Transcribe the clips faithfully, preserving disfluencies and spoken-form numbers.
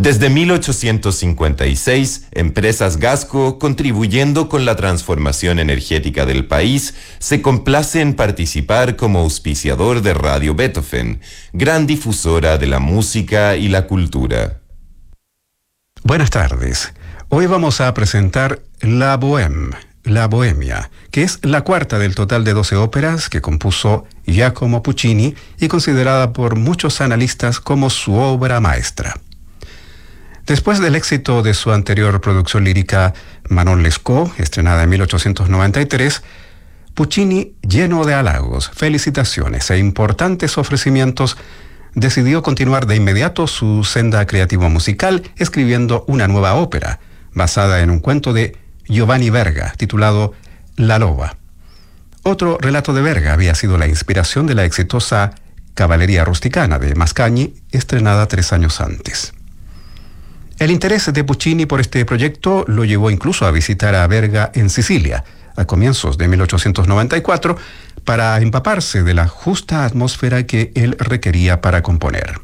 Desde mil ochocientos cincuenta y seis, Empresas Gasco, contribuyendo con la transformación energética del país, se complace en participar como auspiciador de Radio Beethoven, gran difusora de la música y la cultura. Buenas tardes. Hoy vamos a presentar La Bohème, La Bohemia, que es la cuarta del total de doce óperas que compuso Giacomo Puccini y considerada por muchos analistas como su obra maestra. Después del éxito de su anterior producción lírica Manon Lescaut, estrenada en mil ochocientos noventa y tres, Puccini, lleno de halagos, felicitaciones e importantes ofrecimientos, decidió continuar de inmediato su senda creativo-musical escribiendo una nueva ópera, basada en un cuento de Giovanni Verga, titulado La Loba. Otro relato de Verga había sido la inspiración de la exitosa Caballería Rusticana de Mascagni, estrenada tres años antes. El interés de Puccini por este proyecto lo llevó incluso a visitar a Verga en Sicilia, a comienzos de mil ochocientos noventa y cuatro, para empaparse de la justa atmósfera que él requería para componer.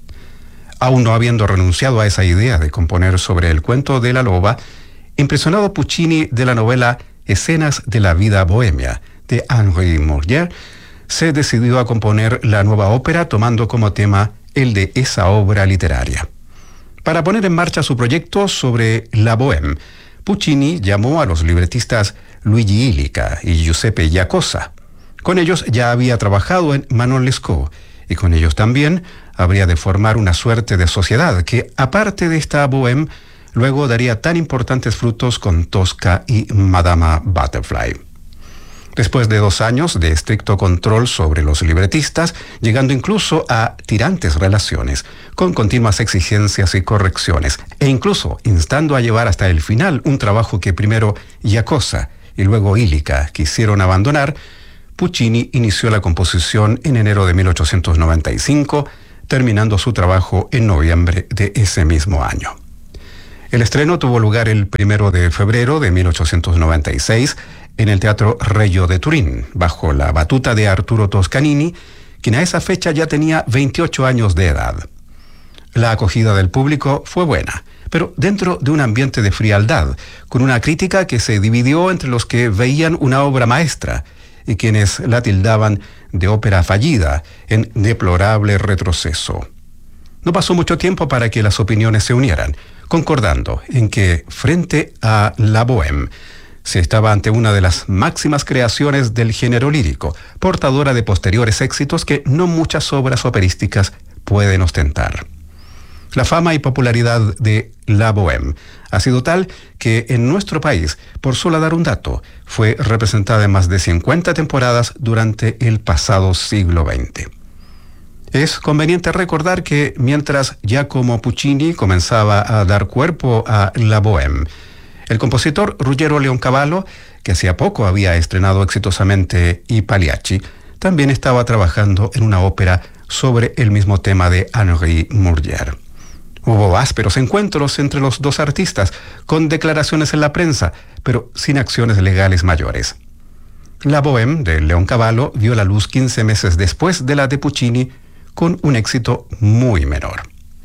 Aún no habiendo renunciado a esa idea de componer sobre el cuento de la loba, impresionado Puccini de la novela Escenas de la vida bohemia, de Henri Murger, se decidió a componer la nueva ópera tomando como tema el de esa obra literaria. Para poner en marcha su proyecto sobre la Bohème, Puccini llamó a los libretistas Luigi Illica y Giuseppe Giacosa. Con ellos ya había trabajado en Manon Lescaut, y con ellos también habría de formar una suerte de sociedad que, aparte de esta Bohème, luego daría tan importantes frutos con Tosca y Madama Butterfly. Después de dos años de estricto control sobre los libretistas, llegando incluso a tirantes relaciones, con continuas exigencias y correcciones, e incluso instando a llevar hasta el final un trabajo que primero Giacosa y luego Illica quisieron abandonar, Puccini inició la composición en enero de mil ochocientos noventa y cinco, terminando su trabajo en noviembre de ese mismo año. El estreno tuvo lugar el primero de febrero de mil ochocientos noventa y seis en el Teatro Regio de Turín, bajo la batuta de Arturo Toscanini, quien a esa fecha ya tenía veintiocho años de edad. La acogida del público fue buena, pero dentro de un ambiente de frialdad, con una crítica que se dividió entre los que veían una obra maestra y quienes la tildaban de ópera fallida, en deplorable retroceso. No pasó mucho tiempo para que las opiniones se unieran, concordando en que, frente a La Bohème, se estaba ante una de las máximas creaciones del género lírico, portadora de posteriores éxitos que no muchas obras operísticas pueden ostentar. La fama y popularidad de La Bohème ha sido tal que en nuestro país, por solo dar un dato, fue representada en más de cincuenta temporadas durante el pasado siglo veinte. Es conveniente recordar que mientras Giacomo Puccini comenzaba a dar cuerpo a La Bohème, el compositor Ruggero Leoncavallo, que hacía poco había estrenado exitosamente I Pagliacci, también estaba trabajando en una ópera sobre el mismo tema de Henri Murger. Hubo ásperos encuentros entre los dos artistas, con declaraciones en la prensa, pero sin acciones legales mayores. La Bohème de Leoncavallo vio la luz quince meses después de la de Puccini, con un éxito muy menor.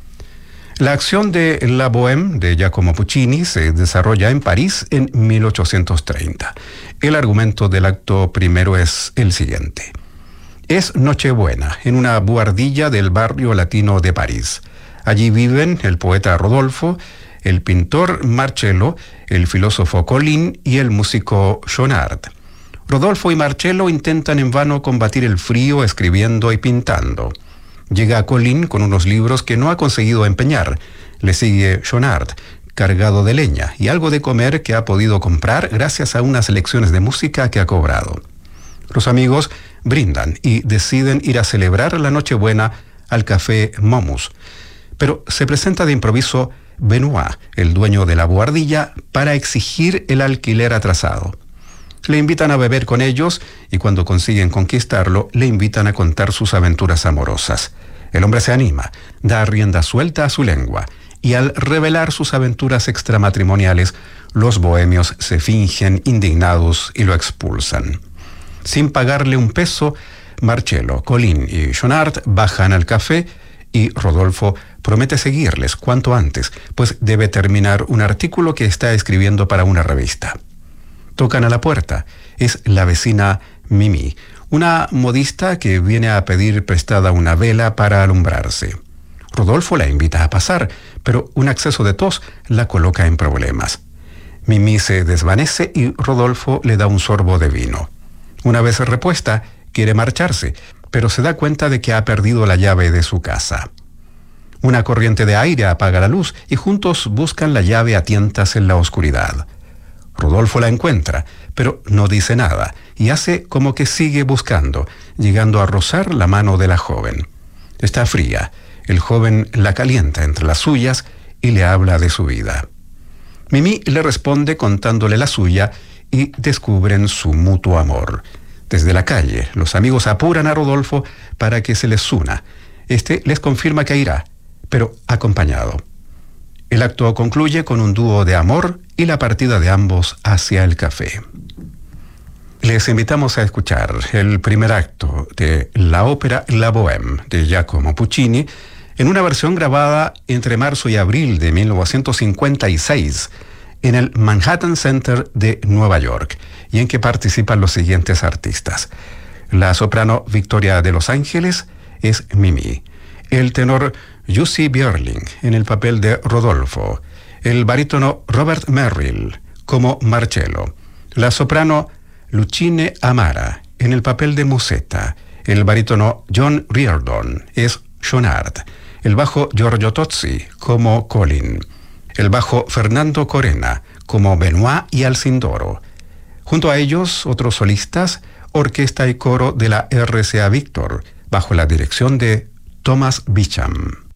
La acción de La Bohème de Giacomo Puccini se desarrolla en París en mil ochocientos treinta. El argumento del acto primero es el siguiente. Es Nochebuena, en una buhardilla del barrio latino de París. Allí viven el poeta Rodolfo, el pintor Marcello, el filósofo Colin y el músico Schaunard. Rodolfo y Marcello intentan en vano combatir el frío escribiendo y pintando. Llega Colin con unos libros que no ha conseguido empeñar. Le sigue Schaunard, cargado de leña y algo de comer que ha podido comprar gracias a unas lecciones de música que ha cobrado. Los amigos brindan y deciden ir a celebrar la Nochebuena al café Momus. Pero se presenta de improviso Benoit, el dueño de la buhardilla, para exigir el alquiler atrasado. Le invitan a beber con ellos y cuando consiguen conquistarlo, le invitan a contar sus aventuras amorosas. El hombre se anima, da rienda suelta a su lengua y al revelar sus aventuras extramatrimoniales, los bohemios se fingen indignados y lo expulsan. Sin pagarle un peso, Marcello, Colin y Schaunard bajan al café y Rodolfo promete seguirles cuanto antes, pues debe terminar un artículo que está escribiendo para una revista. Tocan a la puerta. Es la vecina Mimi, una modista que viene a pedir prestada una vela para alumbrarse. Rodolfo la invita a pasar, pero un acceso de tos la coloca en problemas. Mimi se desvanece y Rodolfo le da un sorbo de vino. Una vez repuesta, quiere marcharse, pero se da cuenta de que ha perdido la llave de su casa. Una corriente de aire apaga la luz y juntos buscan la llave a tientas en la oscuridad. Rodolfo la encuentra, pero no dice nada y hace como que sigue buscando, llegando a rozar la mano de la joven. Está fría. El joven la calienta entre las suyas y le habla de su vida. Mimi le responde contándole la suya y descubren su mutuo amor. Desde la calle, los amigos apuran a Rodolfo para que se les una. Este les confirma que irá, pero acompañado. El acto concluye con un dúo de amor y la partida de ambos hacia el café. Les invitamos a escuchar el primer acto de la ópera La Bohème de Giacomo Puccini en una versión grabada entre marzo y abril de mil novecientos cincuenta y seis en el Manhattan Center de Nueva York, y en que participan los siguientes artistas. La soprano Victoria de Los Ángeles es Mimi, el tenor Jussi Björling en el papel de Rodolfo, el barítono Robert Merrill como Marcello, la soprano Lucine Amara en el papel de Musetta, el barítono John Riordan es Jonard, el bajo Giorgio Tozzi como Colin, el bajo Fernando Corena como Benoit y Alcindoro. Junto a ellos, otros solistas, orquesta y coro de la R C A Víctor, bajo la dirección de Thomas Beecham.